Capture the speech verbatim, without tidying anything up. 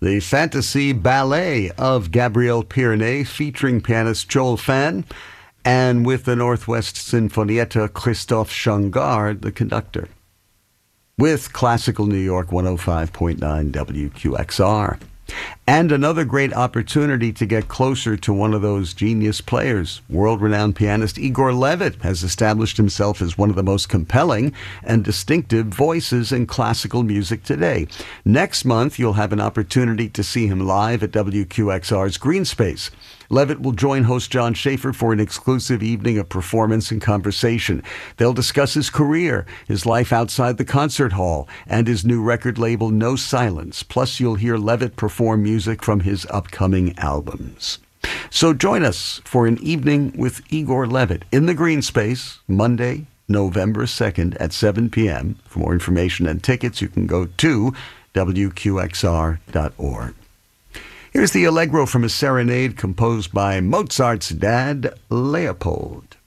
The Fantasy Ballet of Gabriel Pyrenees, featuring pianist Joel Fan, and with the Northwest Sinfonietta, Christophe Changard, the conductor. With Classical New York one oh five point nine W Q X R. And another great opportunity to get closer to one of those genius players. World-renowned pianist Igor Levit has established himself as one of the most compelling and distinctive voices in classical music today. Next month, you'll have an opportunity to see him live at W Q X R's Green Space. Levit will join host John Schaefer for an exclusive evening of performance and conversation. They'll discuss his career, his life outside the concert hall, and his new record label, No Silence. Plus, you'll hear Levit perform music from his upcoming albums. So join us for an evening with Igor Levit in the Green Space, Monday, November second at seven p.m. For more information and tickets, you can go to W Q X R dot org. Here's the Allegro from a serenade composed by Mozart's dad, Leopold.